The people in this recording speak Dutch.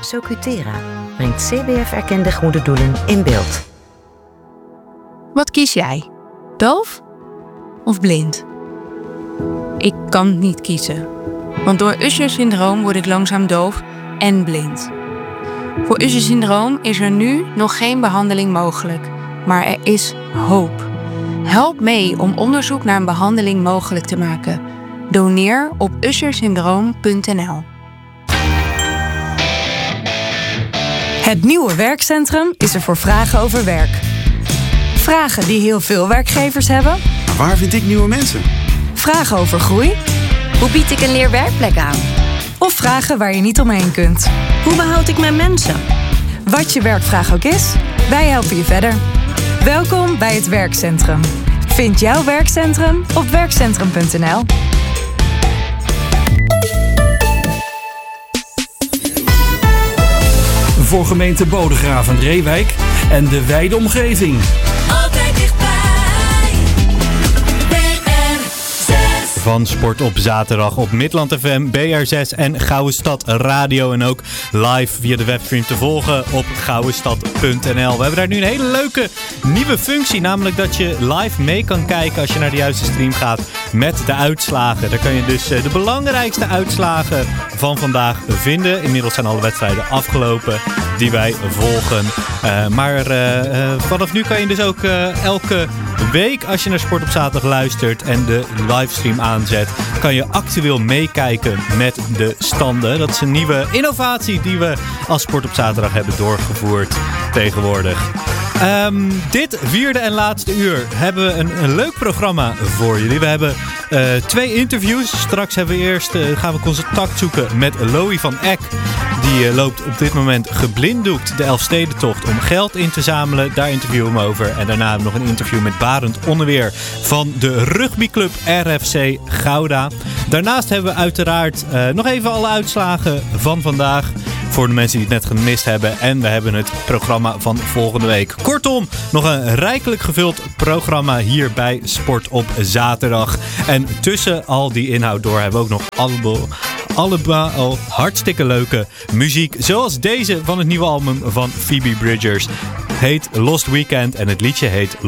Socutera brengt CBF-erkende goede doelen in beeld. Wat kies jij? Doof of blind? Ik kan niet kiezen. Want door Usher-syndroom word ik langzaam doof en blind. Voor Usher-syndroom is er nu nog geen behandeling mogelijk. Maar er is hoop. Help mee om onderzoek naar een behandeling mogelijk te maken. Doneer op ushersyndroom.nl. Het nieuwe werkcentrum is er voor vragen over werk. Vragen die heel veel werkgevers hebben. Maar waar vind ik nieuwe mensen? Vragen over groei. Hoe bied ik een leerwerkplek aan? Of vragen waar je niet omheen kunt. Hoe behoud ik mijn mensen? Wat je werkvraag ook is, wij helpen je verder. Welkom bij het werkcentrum. Vind jouw werkcentrum op werkcentrum.nl. Voor gemeente Bodegraven, Reewijk en de wijde omgeving. Altijd dichtbij. BR6. Van Sport op zaterdag op Midland FM, BR6 en Gouwe Stad Radio. En ook live via de webstream te volgen op gouwestad.nl. We hebben daar nu een hele leuke nieuwe functie. Namelijk dat je live mee kan kijken als je naar de juiste stream gaat met de uitslagen. Daar kan je dus de belangrijkste uitslagen van vandaag vinden. Inmiddels zijn alle wedstrijden afgelopen die wij volgen. Maar vanaf nu kan je dus ook elke week, als je naar Sport op zaterdag luistert en de livestream aanzet, kan je actueel meekijken met de standen. Dat is een nieuwe innovatie die we als Sport op zaterdag hebben doorgevoerd tegenwoordig. Dit vierde en laatste uur hebben we een leuk programma voor jullie. We hebben 2 interviews. Straks hebben we eerst, gaan we contact zoeken met Loïe van Eck. Die loopt op dit moment geblinddoekt de Elfstedentocht om geld in te zamelen. Daar interviewen we hem over. En daarna hebben we nog een interview met Barend Onneweer van de rugbyclub RFC Gouda. Daarnaast hebben we uiteraard nog even alle uitslagen van vandaag voor de mensen die het net gemist hebben. En we hebben het programma van volgende week. Kortom, nog een rijkelijk gevuld programma hier bij Sport op zaterdag. En tussen al die inhoud door hebben we ook nog allemaal hartstikke leuke muziek. Zoals deze van het nieuwe album van Phoebe Bridgers. Heet Lost Weekend en het liedje heet